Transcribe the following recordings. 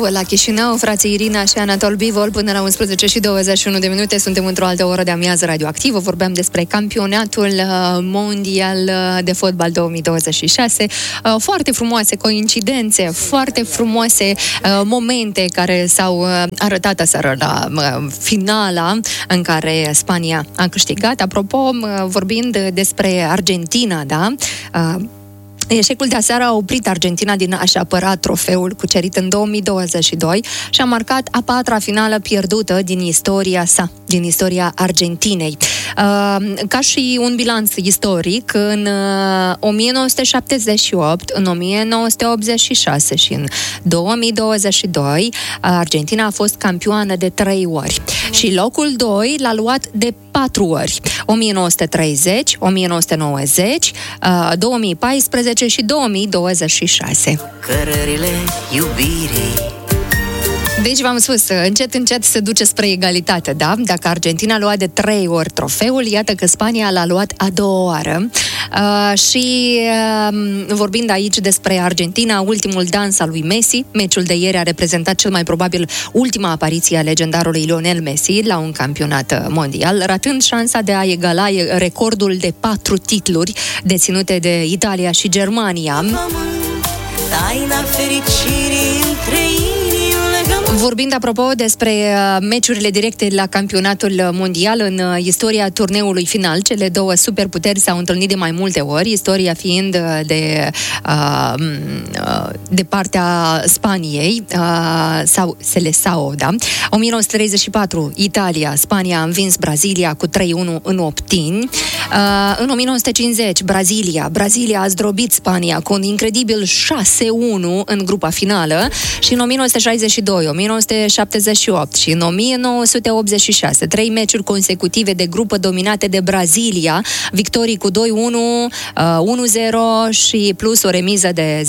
9 la Chișinău, frații Irina și Anatol Bivol, până la 11 și 21 de minute. Suntem într-o altă oră de amiază radioactivă. Vorbeam despre campionatul mondial de fotbal 2026. Foarte frumoase coincidențe, foarte frumoase momente care s-au arătat aseară la finala în care Spania a câștigat. Apropo, vorbind despre Argentina, da? Eșecul de aseară a oprit Argentina din a-și apăra trofeul cucerit în 2022 și a marcat a patra finală pierdută din istoria sa, din istoria Argentinei. Ca și un bilanț istoric, în 1978, în 1986 și în 2022, Argentina a fost campioană de 3 ori. Și locul 2 l-a luat de 4 ori. 1930, 1990, 2014 și 2026. Cărările iubirii. Deci v-am spus, încet se duce spre egalitate, da? Dacă Argentina a luat de 3 ori trofeul, iată că Spania l-a luat a 2 oară. Și vorbind aici despre Argentina, ultimul dans al lui Messi, meciul de ieri a reprezentat cel mai probabil ultima apariție a legendarului Lionel Messi la un campionat mondial, ratând șansa de a egala recordul de 4 titluri deținute de Italia și Germania. Taina fericirii între Vorbind apropo despre meciurile directe la campionatul mondial, în istoria turneului final, cele două superputeri s-au întâlnit de mai multe ori, istoria fiind de partea Spaniei, sau Seleção, da? 1934, Italia, Spania a învins Brazilia cu 3-1 în optini. În 1950, Brazilia a zdrobit Spania cu un incredibil 6-1 în grupa finală și în 1962, 1978 și în 1986, 3 meciuri consecutive de grupă dominate de Brazilia, victorii cu 2-1, 1-0 și plus o remiză de 0-0.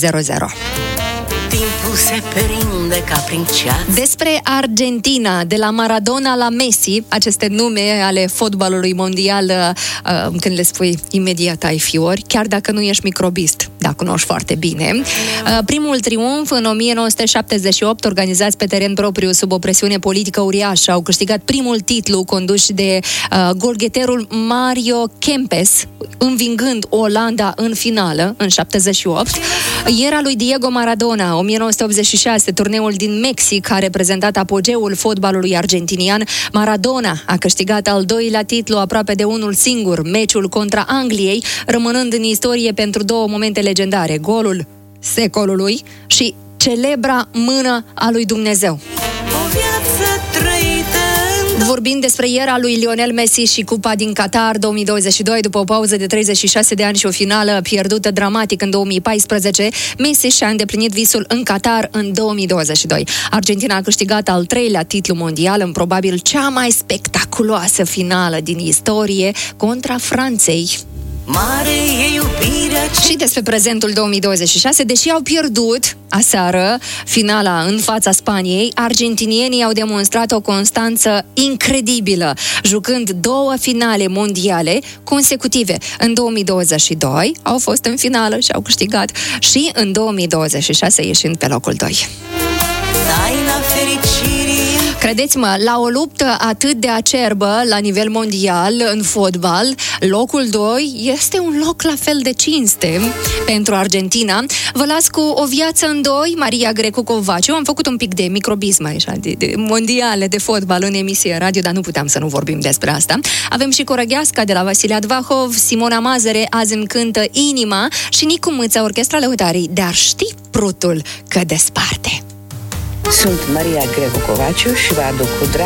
Timpul se perinde ca prin ceas. Despre Argentina, de la Maradona la Messi, aceste nume ale fotbalului mondial, când le spui, imediat ai fiori, chiar dacă nu ești microbist, dar cunoști foarte bine. Primul triumf în 1978, organizați pe teren propriu sub o presiune politică uriașă, au câștigat primul titlu conduși de golgheterul Mario Kempes, învingând Olanda în finală, în 78. Era lui Diego Maradona, 1986, turneul din Mexic a reprezentat apogeul fotbalului argentinian. Maradona a câștigat al 2-lea titlu aproape de unul singur, meciul contra Angliei, rămânând în istorie pentru 2 momente legendare, golul secolului și celebra mână a lui Dumnezeu. O viață trăită. Vorbind despre era lui Lionel Messi și Cupa din Qatar 2022, după o pauză de 36 de ani și o finală pierdută dramatic în 2014, Messi și-a îndeplinit visul în Qatar în 2022. Argentina a câștigat al 3-lea titlu mondial în probabil cea mai spectaculoasă finală din istorie contra Franței. Mare e iubirea. Și despre prezentul 2026, deși au pierdut aseară finala în fața Spaniei, argentinienii au demonstrat o constanță incredibilă, jucând 2 finale mondiale consecutive. În 2022 au fost în finală și au câștigat și în 2026 ieșind pe locul 2. Taina fericirii. Credeți-mă, la o luptă atât de acerbă la nivel mondial în fotbal, locul 2 este un loc la fel de cinste pentru Argentina. Vă las cu O viață în doi, Maria Grecu-Covaciu. Am făcut un pic de microbism așa, de mondiale de fotbal în emisie radio, dar nu puteam să nu vorbim despre asta. Avem și Corăgheasca de la Vasile Advahov, Simona Mazăre, azi îmi cântă Inima și Nicu Mâța, Orchestra Lăutarii, dar știi prutul că desparte. Sunt Maria Grecu-Covaciu și vă aduc cu drag